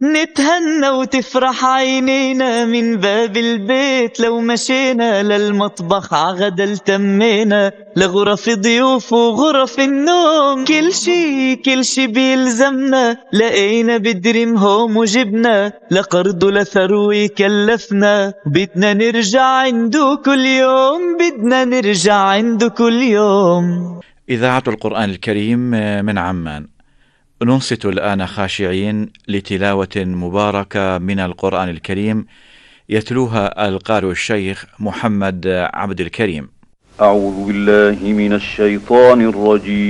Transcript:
نتهنى وتفرح عينينا من باب البيت، لو مشينا للمطبخ عغدا التمينا، لغرف ضيوف وغرف النوم، كل شي بيلزمنا لقينا بدريم هوم وجبنا، لقرض ولا كلفنا، بدنا نرجع عنده كل يوم، بدنا نرجع عنده كل يوم. إذاعة القرآن الكريم من عمان، ننصت الآن خاشعين لتلاوة مباركة من القرآن الكريم يتلوها القارئ الشيخ محمد عبد الكريم. أعوذ بالله من الشيطان الرجيم.